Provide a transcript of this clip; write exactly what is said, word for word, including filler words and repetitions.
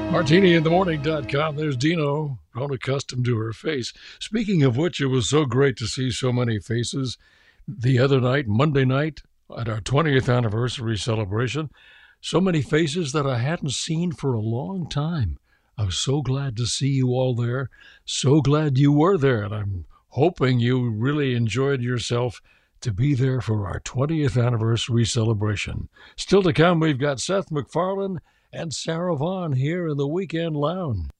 Martini in the morning dot com. There's Dino, grown accustomed to her face. Speaking of which, it was so great to see so many faces the other night, Monday night, at our twentieth anniversary celebration. So many faces that I hadn't seen for a long time. I was so glad to see you all there. So glad you were there. And I'm hoping you really enjoyed yourself to be there for our twentieth anniversary celebration. Still to come, we've got Seth MacFarlane and Sarah Vaughan here in the Weekend Lounge.